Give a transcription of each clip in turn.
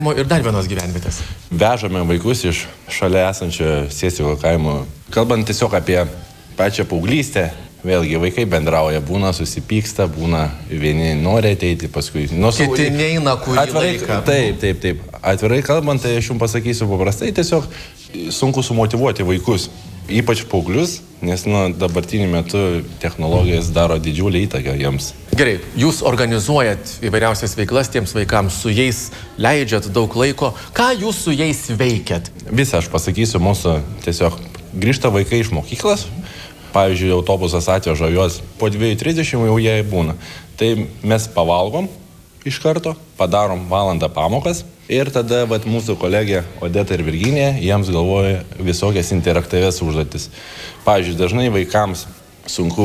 Ir dar vienos gyvenvietės. Vežame vaikus iš šalia esančio Sėsiko kaimo. Kalbant tiesiog apie pačią paauglystę, vėlgi vaikai bendrauja, būna susipyksta, būna vieni nori ateiti, paskui... Kiti neina kurį laiką. Taip. Atvirai kalbant, tai aš jums pasakysiu paprastai, tiesiog sunku sumotyvuoti vaikus, ypač paauglius, nes dabartiniu metu technologijas daro didžiulį įtaką jiems. Gerai, jūs organizuojat įvairiausias veiklas tiems vaikams, su jais leidžiat daug laiko. Ką jūs su jais veikiat? Visą aš pasakysiu, mūsų tiesiog grįžta vaikai iš mokyklos. Pavyzdžiui, autobusas atveža juos po 2:30 jau jie būna. Tai mes pavalgom iš karto, padarom valandą pamokas ir tada mūsų kolegė Odeta ir Virginija jiems galvoja visokias interaktyvias užduotis. Pavyzdžiui, dažnai vaikams sunku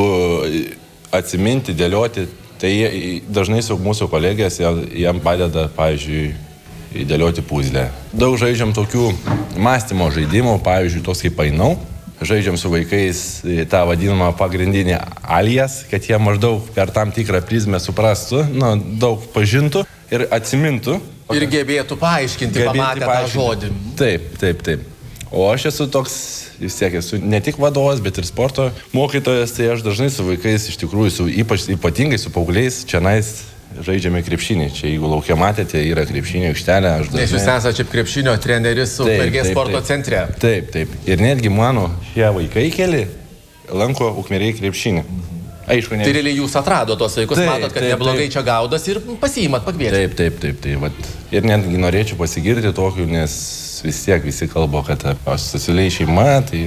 atsiminti, dėlioti, tai dažnai su mūsų kolegės jam padeda, pavyzdžiui, dėlioti puzlę. Daug žaidžiam tokių mąstymo žaidimų, pavyzdžiui, tos kaip Ainau. Žaidžiam su vaikais tą vadinamą pagrindinį alias, kad jie maždaug per tam tikrą prizmę suprastų, daug pažintų ir atsimintų. Ir gebėtų paaiškinti, pamatę tą žodį. Taip. O aš esu toks, vis tiek esu ne tik vadovas, bet ir sporto mokytojas, tai aš dažnai su vaikais, iš tikrųjų, ypatingai su paaugliais, čionais žaidžiame krepšinį. Čia, jeigu laukia matėte, yra krepšinio aikštelė. Nes jūs esate čia krepšinio treneris Ukmergės sporto centre. Taip. Ir netgi mano šie vaikai keli lanko Ukmergėj krepšinį. Aišku, tai realiai jūs atrado tos vaikus, matot, kad neblogai čia gaudas ir pasiimat pakviesti. Taip. Ir netgi norėčiau pasigirti tokiu, nes vis tiek visi kalba, kad socialiai šeima, tai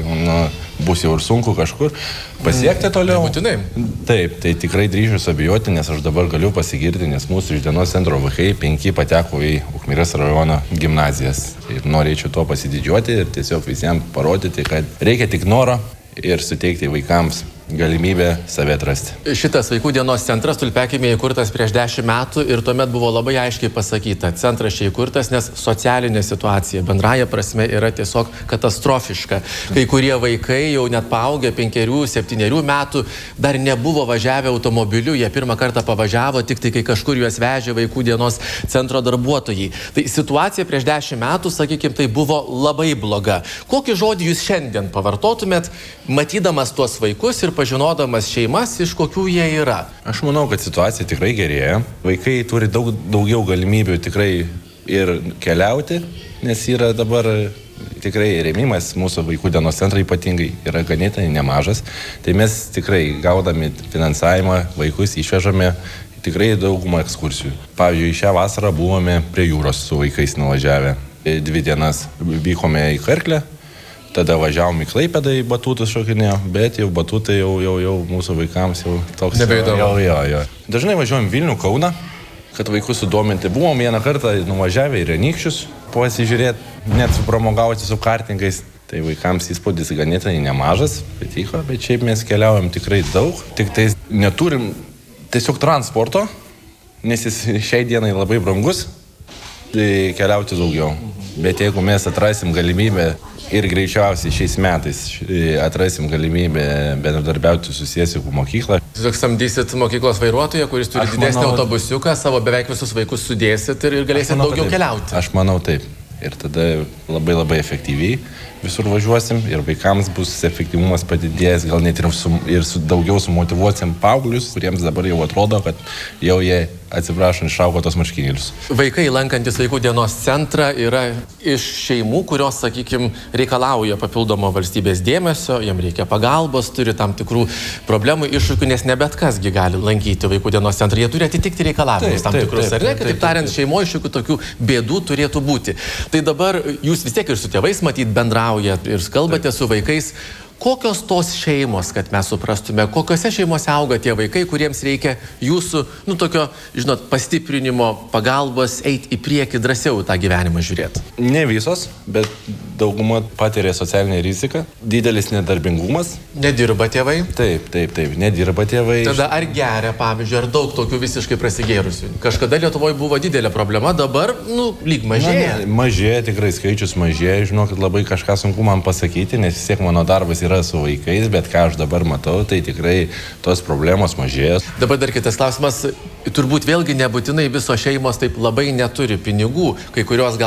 bus jau ir sunku kažkur pasiekti toliau. Nebūtinai. Taip, tai tikrai drįšiu abejoti, nes aš dabar galiu pasigirti, nes mūsų iš dienos centro vaikai 5 pateko į Ukmergės rajono gimnazijas. Ir norėčiau to pasididžiuoti ir tiesiog visiems parodyti, kad reikia tik noro ir suteikti vaikams galimybę save atrasti. Šitas vaikų dienos centras Tulpiakimėje įkurtas prieš 10 metų ir tuomet buvo labai aiškiai pasakyta, centras čia įkurtas, nes socialinė situacija bendraja prasme yra tiesiog katastrofiška. Kai kurie vaikai jau net paaugę 5-7 metų dar nebuvo važiavę automobiliu, jie pirmą kartą pavažiavo, tik tai kai kažkur juos vežė vaikų dienos centro darbuotojai. Tai situacija prieš 10 metų, sakykime, tai buvo labai bloga. Kokį žodį jūs šiandien pavartotumėt, matydamas tuos vaikus ir pažinodamas šeimas, iš kokių jie yra? Aš manau, kad situacija tikrai gerėja. Vaikai turi daugiau galimybių tikrai ir keliauti, nes yra dabar tikrai rėmimas mūsų vaikų dienos centrai ypatingai yra ganėtinai nemažas. Tai mes tikrai gaudami finansavimą vaikus išvežame tikrai daugumą ekskursijų. Pavyzdžiui, šią vasarą buvome prie jūros su vaikais nuvažiavę. 2 dienas vykome į Karklę. Tada važiavom į Klaipėdą, į batutus šokinėjo, bet jau batutai jau mūsų vaikams jau toks... Nebeįdomu. Jo. Dažnai važiuojam Vilnių, Kauną, kad vaikus sudominti. Buvom vieną kartą nuvažiavę į Anykščius, pasižiūrėti, net supramogauti su kartingais. Tai vaikams įspūdis ganėtinai nemažas, bet šiaip mes keliaujam tikrai daug. Tik tai neturim tiesiog transporto, nes jis šiai dienai labai brangus, tai keliauti daugiau. Bet jeigu mes atrasim galimybę ir greičiausiai šiais metais atrasim galimybę bendradarbiauti su Sėsikų mokykla. Tiesiog samdysit mokyklos vairuotoją, kuris turi didesnį autobusiuką, savo beveik visus vaikus sudėsit ir galėsit daugiau keliauti. Aš manau taip. Ir tada labai efektyviai visur važiuosim ir vaikams bus efektyvumas padidėjęs, gal net ir daugiau sumotyvuosim paauglius, kuriems dabar jau atrodo, kad jau jie, atsiprašant, išaugo tos marškinėlius. Vaikai lankantis vaikų dienos centrą yra iš šeimų, kurios, sakykime, reikalauja papildomo valstybės dėmesio, jiem reikia pagalbos, turi tam tikrų problemų, iššūkių, nes ne bet kasgi gali lankyti vaikų dienos centrą. Jie turi atitikti reikalavimus tam tikrus, ar ne? Kitaip tariant, šeimoje iššūkių tokių bėdų turėtų būti. Tai dabar jūs vis tiek ir su tėvais matyt bendraujat ir kalbate su vaikais. Kokios tos šeimos, kad mes suprastume, kokiose šeimose auga tie vaikai, kuriems reikia jūsų, tokio, žinot, pastiprinimo, pagalbos, eiti į priekį, drąsiau tą gyvenimą žiūrėti? Ne visos, bet dauguma patiria socialinę riziką, didelis nedarbingumas. Nedirba tėvai? Taip, nedirba tėvai. Tada ar geria, pavyzdžiui, ar daug tokių visiškai prasigėrusių? Kažkada Lietuvoje buvo didelė problema, dabar, lyg mažėja. Mažėja, tikrai skaičius mažėja, žinokit, labai kažką sunku man pasakyti, nes vis tiek mano darbas yra su vaikais, bet ką aš dabar matau, tai tikrai tos problemos mažėja. Dabar dar kitas klausimas, turbūt vėlgi nebūtinai visos šeimos taip labai neturi pinigų, kai kurios gal